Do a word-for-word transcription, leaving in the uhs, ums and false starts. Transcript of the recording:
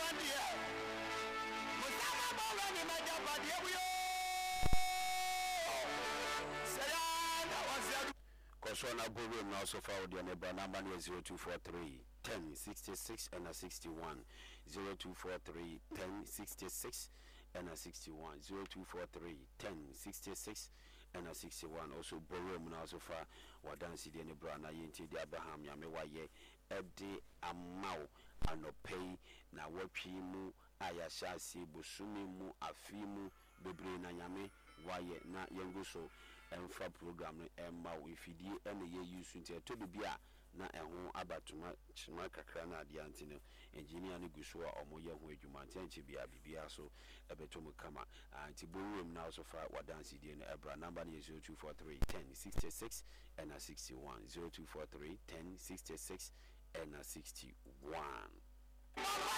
Kosona Guru now so far with your neighbor number zero two four three ten sixty-six and a sixty-one zero two four three ten sixty-six and a sixty-one zero two four three ten sixty-six and a sixty-one. Also Borum now so far what dance the neighbor na yinti the Abraham Yame waye ede amau anopay na watwi mu ayashasi busumi mu afimu bebre na Yame waye na yenguso emfa program no emma we fidie ene ye use nti to bia na eho abatuma chima kakra na ade antino engineer ne guso a omoye ho adwuma nti bia bibia so ebeto mu kama anti borum na so fa wadansi die no ebra number is zero two four three ten sixty-six and a sixty-one zero two four three ten sixty-six and a sixty-one.